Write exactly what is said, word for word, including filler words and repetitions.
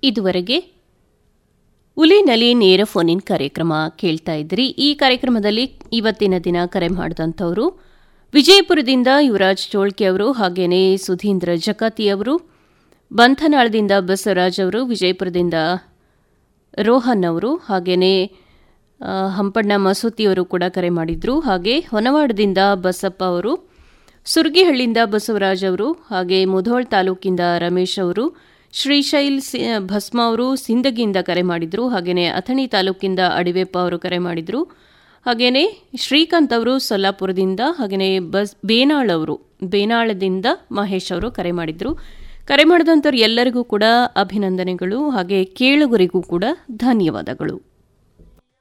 ಇದುವರೆಗೆ ಉಲಿನಲಿ ನೇರ ಫೋನಿನ್ ಕಾರ್ಯಕ್ರಮ ಕೇಳ್ತಾ ಇದ್ರಿ. ಈ ಕಾರ್ಯಕ್ರಮದಲ್ಲಿ ಇವತ್ತಿನ ದಿನ ಕರೆ ಮಾಡಿದಂಥವರು ವಿಜಯಪುರದಿಂದ ಯುವರಾಜ್ ಚೋಳ್ಕೆ ಅವರು, ಹಾಗೇನೇ ಸುಧೀಂದ್ರ ಜಕಾತಿ ಅವರು, ಬಂಧನಾಳದಿಂದ ಬಸವರಾಜ್ ಅವರು, ವಿಜಯಪುರದಿಂದ ರೋಹನ್ ಅವರು, ಹಾಗೇನೇ ಹಂಪಣ್ಣ ಮಸೂತಿಯವರು ಕೂಡ ಕರೆ ಮಾಡಿದ್ರು. ಹಾಗೆ ಹೊನವಾಡದಿಂದ ಬಸಪ್ಪ ಅವರು, ಸುರ್ಗಿಹಳ್ಳಿಯಿಂದ ಬಸವರಾಜ್ ಅವರು, ಹಾಗೆ ಮುಧೋಳ್ ತಾಲೂಕಿಂದ ರಮೇಶ್ ಅವರು, ಶ್ರೀಶೈಲ್ ಭಸ್ಮ ಅವರು ಸಿಂದಗಿಯಿಂದ ಕರೆ ಮಾಡಿದ್ರು. ಹಾಗೆಯೇ ಅಥಣಿ ತಾಲೂಕಿಂದ ಅಡಿವೆಪ್ಪ ಅವರು ಕರೆ ಮಾಡಿದ್ರು. ಹಾಗೆಯೇ ಶ್ರೀಕಾಂತ್ ಅವರು ಸೊಲ್ಲಾಪುರದಿಂದ, ಹಾಗೆಯೇ ಬಸ್ ಬೇನಾಳ್ ಅವರು ಬೇನಾಳದಿಂದ ಮಹೇಶ್ ಅವರು ಕರೆ ಮಾಡಿದ್ರು. ಕರೆ ಮಾಡಿದಂಥವ್ರು ಎಲ್ಲರಿಗೂ ಕೂಡ ಅಭಿನಂದನೆಗಳು, ಹಾಗೆ ಕೇಳುಗರಿಗೂ ಕೂಡ ಧನ್ಯವಾದಗಳು.